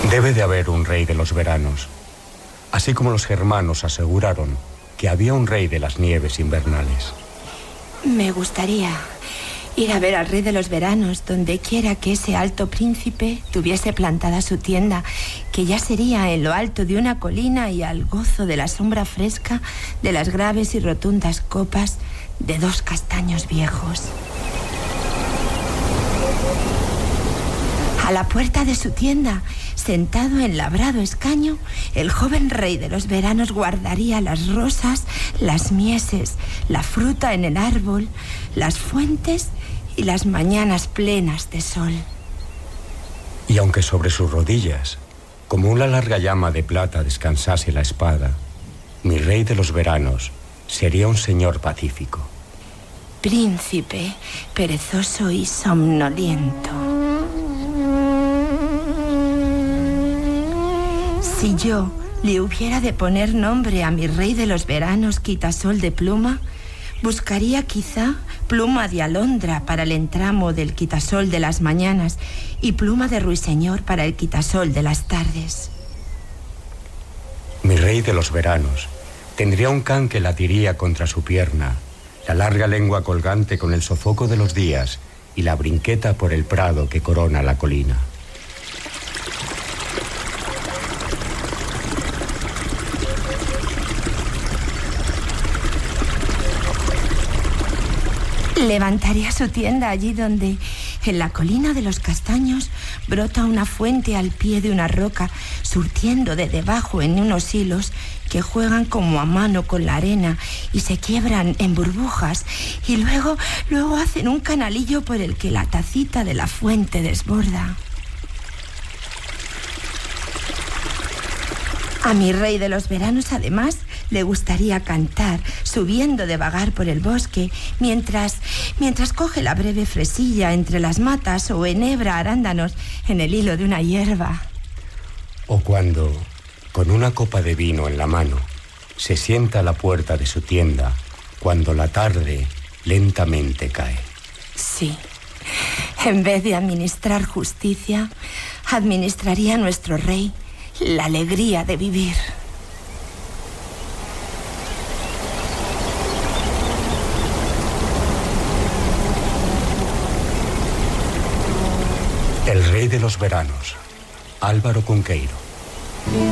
Debe de haber un rey de los veranos, así como los germanos aseguraron que había un rey de las nieves invernales. Me gustaría ir a ver al rey de los veranos donde quiera que ese alto príncipe tuviese plantada su tienda, que ya sería en lo alto de una colina y al gozo de la sombra fresca de las graves y rotundas copas de 2 castaños viejos. A la puerta de su tienda, sentado en labrado escaño, el joven rey de los veranos guardaría las rosas, las mieses, la fruta en el árbol, las fuentes y las mañanas plenas de sol. Y aunque sobre sus rodillas, como una larga llama de plata, descansase la espada, mi rey de los veranos sería un señor pacífico. Príncipe perezoso y somnoliento. Si yo le hubiera de poner nombre a mi rey de los veranos quitasol de pluma, buscaría quizá pluma de alondra para el entramo del quitasol de las mañanas y pluma de ruiseñor para el quitasol de las tardes. Mi rey de los veranos tendría un can que latiría contra su pierna, la larga lengua colgante con el sofoco de los días y la brinqueta por el prado que corona la colina. Levantaría su tienda allí donde, en la colina de los castaños, brota una fuente al pie de una roca, surtiendo de debajo en unos hilos que juegan como a mano con la arena y se quiebran en burbujas y luego hacen un canalillo por el que la tacita de la fuente desborda. A mi rey de los veranos, además, le gustaría cantar, subiendo de vagar por el bosque, mientras coge la breve fresilla entre las matas o enhebra arándanos en el hilo de una hierba. O cuando, con una copa de vino en la mano, se sienta a la puerta de su tienda, cuando la tarde lentamente cae. Sí, en vez de administrar justicia, administraría a nuestro rey la alegría de vivir. El rey de los veranos, Álvaro Cunqueiro.